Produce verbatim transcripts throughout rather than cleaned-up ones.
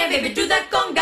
baby, do that conga.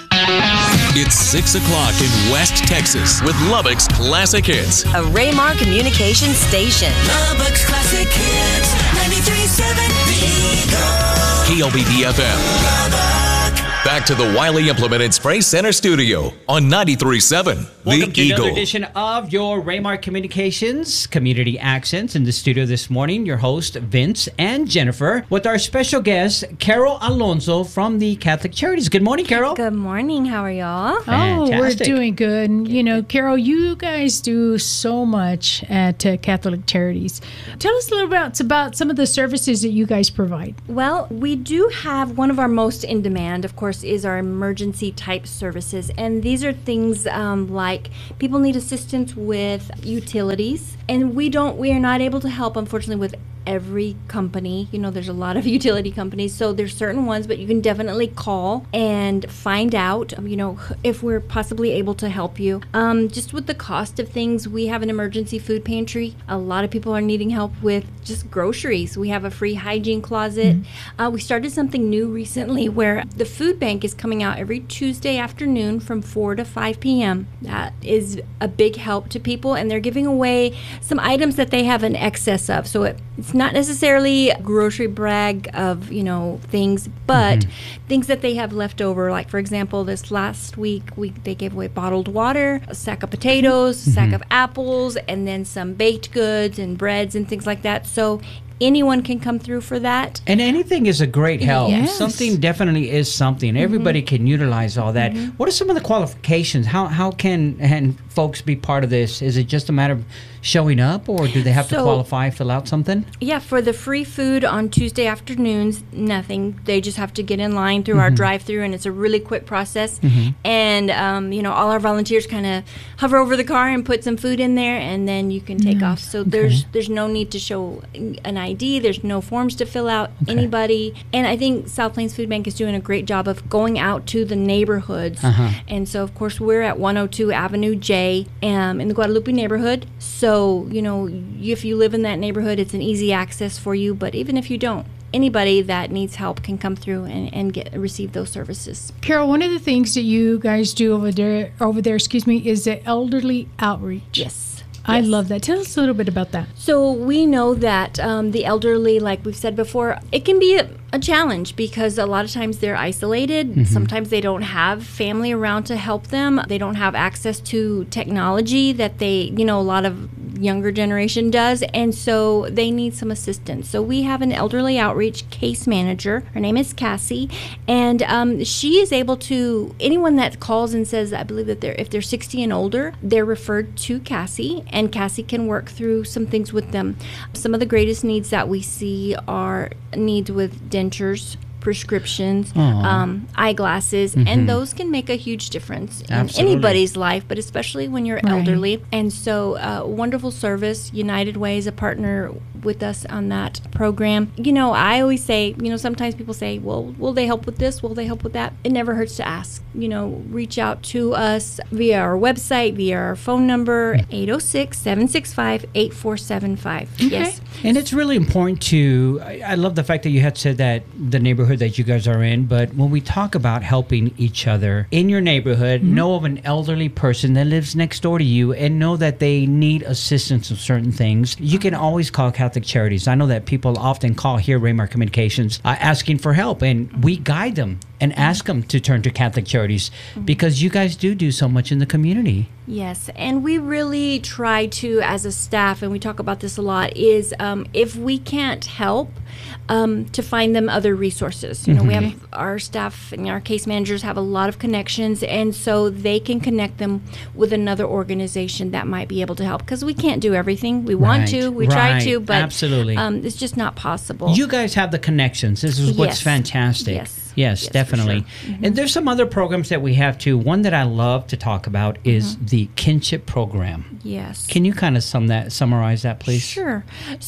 It's six o'clock in West Texas with Lubbock's Classic Hits. A Raymar Communications station. Lubbock's Classic Hits, ninety-three point seven The Eagle. K L B D F M. Lubbock. Back to the Wiley Implement and Spray Center studio on ninety-three point seven The Welcome to Eagle. another edition of your Raymar Communications Community Accents. In the studio this morning, your host, Vince and Jennifer, with our special guest, Carol Alonso from the Catholic Charities. Good morning, Carol. Good morning. How are y'all? Oh, we're Fantastic. doing good. And, you know, Carol, you guys do so much at uh, Catholic Charities. Tell us a little bit about some of the services that you guys provide. Well, we do have one of our most in demand, of course, is our emergency type services. And these are things um, like people need assistance with utilities. And we don't, we are not able to help, unfortunately, with every company. You know, there's a lot of utility companies, so there's certain ones, but you can definitely call and find out, um, you know, if we're possibly able to help you. Um, just with the cost of things, we have an emergency food pantry. A lot of people are needing help with just groceries. We have a free hygiene closet. Mm-hmm. Uh, we started something new recently where the food bank is coming out every Tuesday afternoon from four to five p.m. That is a big help to people, and they're giving away some items that they have an excess of. So it, it's not necessarily a grocery brag of, you know, things, but mm-hmm. things that they have left over. Like, for example, this last week, we they gave away bottled water, a sack of potatoes, mm-hmm. a sack of apples, and then some baked goods and breads and things like that. So anyone can come through for that. And anything is a great help. Yes. Something definitely is something. Mm-hmm. Everybody can utilize all that. Mm-hmm. What are some of the qualifications? How how can and folks be part of this? Is it just a matter of showing up, or do they have So, to qualify, fill out something? Yeah, for the free food on Tuesday afternoons, nothing. They just have to get in line through mm-hmm. our drive-through, and it's a really quick process. Mm-hmm. And, um, you know, all our volunteers kind of hover over the car and put some food in there, and then you can take Nice. off. So Okay. there's there's no need to show an I D. There's no forms to fill out, Okay. anybody. And I think South Plains Food Bank is doing a great job of going out to the neighborhoods. Uh-huh. And so, of course, we're at one oh two Avenue J um, in the Guadalupe neighborhood. So, you know, if you live in that neighborhood, it's an easy access for you. But even if you don't, anybody that needs help can come through and, and get receive those services. Carol, one of the things that you guys do over there, over there, excuse me, is the elderly outreach. Yes. I Yes. love that. Tell us a little bit about that. So we know that um, the elderly, like we've said before, it can be a, a challenge because a lot of times they're isolated. Mm-hmm. Sometimes they don't have family around to help them. They don't have access to technology that they, you know, a lot of younger generation does, and so they need some assistance. So we have an elderly outreach case manager. Her name is Cassie, and um, she is able to, anyone that calls and says, I believe that they're, if they're sixty and older, they're referred to Cassie, and Cassie can work through some things with them. Some of the greatest needs that we see are needs with dentures, prescriptions, um, eyeglasses, mm-hmm. and those can make a huge difference Absolutely. in anybody's life, but especially when you're Right. elderly. And so, uh, wonderful service. United Way is a partner with us on that program. You know, I always say, you know, sometimes people say, well, will they help with this? Will they help with that? It never hurts to ask. You know, reach out to us via our website, via our phone number, eight oh six, seven six five, eight four seven five. Yes. And it's really important to, I, I love the fact that you had said that the neighborhood that you guys are in, but when we talk about helping each other in your neighborhood, mm-hmm. know of an elderly person that lives next door to you and know that they need assistance with certain things, you can always call Catholic Charities. I know that people often call here Raymar Communications uh, asking for help, and we guide them and ask them to turn to Catholic Charities mm-hmm. because you guys do do so much in the community. Yes, and we really try to, as a staff, and we talk about this a lot, is um, if we can't help, um, to find them other resources. You know, mm-hmm. we have our staff and our case managers have a lot of connections, and so they can connect them with another organization that might be able to help, because we can't do everything. We want Right, to, we right, try to, but absolutely. Um, it's just not possible. You guys have the connections. This is what's Yes. fantastic. Yes. Yes, Yes, for definitely. sure. Mm-hmm. And there's some other programs that we have too. One that I love to talk about is Mm-hmm. the kinship program. Yes. Can you kind of sum that, summarize that, please? Sure.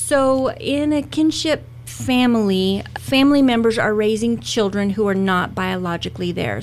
So in a kinship family, family members are raising children who are not biologically theirs.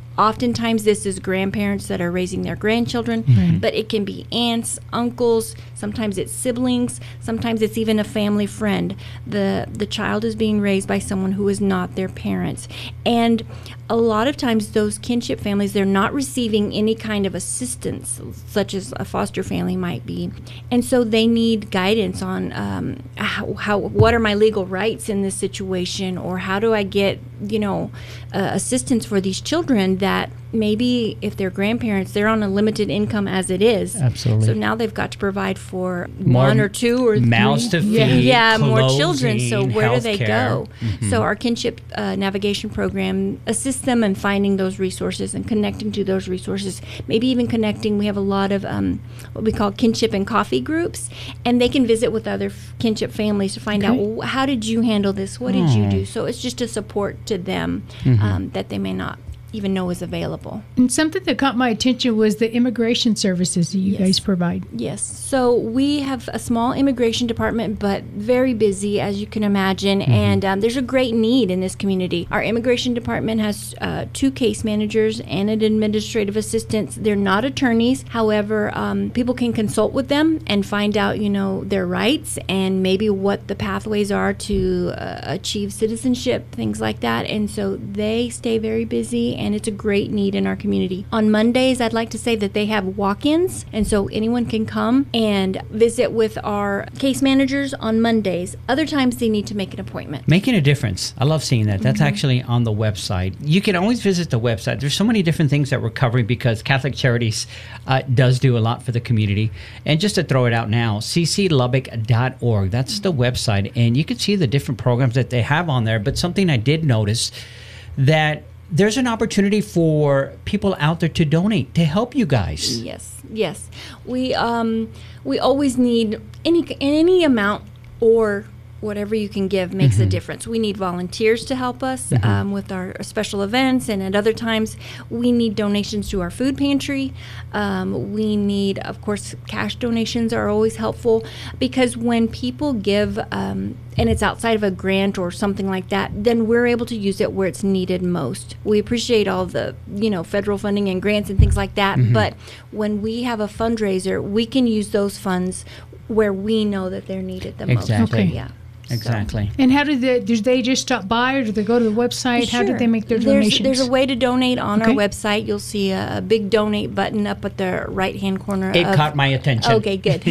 Oftentimes, this is grandparents that are raising their grandchildren, but it can be aunts, uncles. Sometimes it's siblings. Sometimes it's even a family friend. The the child is being raised by someone who is not their parents, and a lot of times those kinship families, they're not receiving any kind of assistance, such as a foster family might be, and so they need guidance on um, how, how what are my legal rights in this situation, or how do I get you know uh, assistance for these children that maybe if they're grandparents, they're on a limited income as it is. Absolutely. So now they've got to provide for More one or two or mouths three. to yeah, feed, yeah more children. So clothing, where do they healthcare. go? So our kinship uh, navigation program assists them in finding those resources and connecting to those resources. Maybe even connecting. We have a lot of um, what we call kinship and coffee groups, and they can visit with other f- kinship families to find out, well, how did you handle this? What did you do? So it's just a support to them um, that they may not even know is available. And something that caught my attention was the immigration services that you Yes. guys provide. Yes. So we have a small immigration department, but very busy, as you can imagine. And um, there's a great need in this community. Our immigration department has uh, two case managers and an administrative assistant. They're not attorneys. However, um, people can consult with them and find out, you know, their rights and maybe what the pathways are to uh, achieve citizenship, things like that. And so they stay very busy, and it's a great need in our community. On Mondays, I'd like to say that they have walk-ins, and so anyone can come and visit with our case managers on Mondays. Other times, they need to make an appointment. Making a difference. I love seeing that. That's actually on the website. You can always visit the website. There's so many different things that we're covering because Catholic Charities uh, does do a lot for the community. And just to throw it out now, c c lubbock dot org. That's the website. And you can see the different programs that they have on there. But something I did notice that there's an opportunity for people out there to donate, to help you guys. Yes, yes. We um we always need any any amount or whatever you can give makes a difference. We need volunteers to help us um, with our special events, and at other times we need donations to our food pantry. Um, we need, of course, cash donations are always helpful, because when people give um, and it's outside of a grant or something like that, then we're able to use it where it's needed most. We appreciate all the, you know, federal funding and grants and things like that, but when we have a fundraiser, we can use those funds where we know that they're needed the Exactly. most. Okay. Yeah. Exactly. And how do they, do they just stop by, or do they go to the website? How do Sure. they make their there's, donations? There's a way to donate on Okay. our website. You'll see a, a big donate button up at the right-hand corner. It of, caught my attention. Okay, good.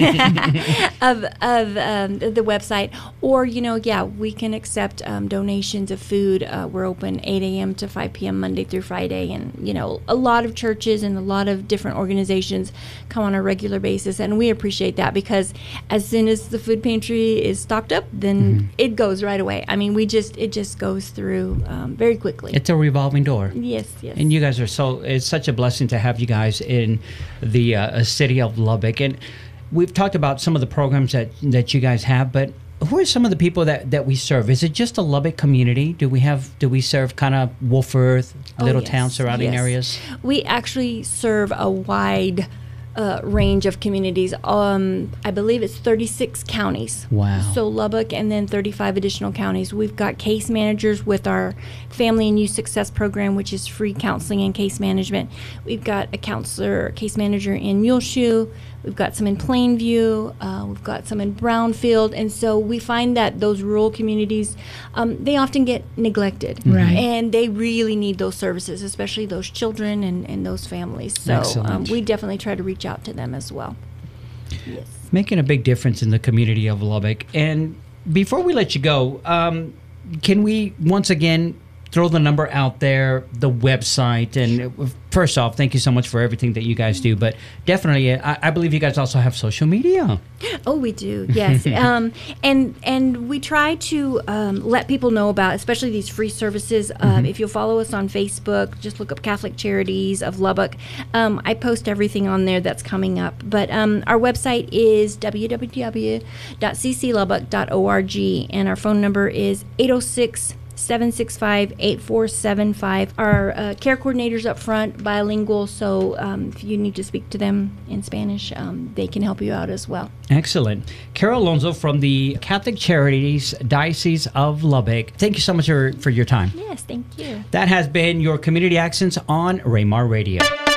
of of um, the website. Or, you know, yeah, we can accept um, donations of food. Uh, we're open eight a.m. to five p.m. Monday through Friday. And, you know, a lot of churches and a lot of different organizations come on a regular basis. And we appreciate that, because as soon as the food pantry is stocked up, then it goes right away. I mean, we just, it just goes through um, very quickly. It's a revolving door. yes, yes. And you guys are so, it's such a blessing to have you guys in the uh, city of Lubbock. And we've talked about some of the programs that, that you guys have, but who are some of the people that, that we serve? Is it just a Lubbock community? Do we have, do we serve kind of Wolford, Oh, little yes, town surrounding yes. areas? We actually serve a wide uh, range of communities. Um, I believe it's thirty-six counties. Wow. So Lubbock, and then thirty-five additional counties. We've got case managers with our Family and Youth Success Program, which is free counseling and case management. We've got a counselor, case manager in Muleshoe. We've got some in Plainview. Uh, we've got some in Brownfield. And so we find that those rural communities, um, they often get neglected. Right. And they really need those services, especially those children and, and those families. So um, Excellent. we definitely try to reach out to them as well. Yes. Making a big difference in the community of Lubbock. And before we let you go, um, can we once again throw the number out there, the website? And uh, first off, thank you so much for everything that you guys do. But definitely, I, I believe you guys also have social media. Oh, we do. Yes. um, and and we try to um, let people know about, especially these free services. Um, If you'll follow us on Facebook, just look up Catholic Charities of Lubbock. Um, I post everything on there that's coming up. But um, our website is w w w dot c c lubbock dot org, and our phone number is eight oh six, seven six five, eight four seven five. Our uh, care coordinators up front, bilingual, so um, if you need to speak to them in Spanish, um, they can help you out as well. Excellent. Carol Alonso from the Catholic Charities Diocese of Lubbock. Thank you so much for, for your time. Yes, thank you. That has been your Community Accents on Raymar Radio.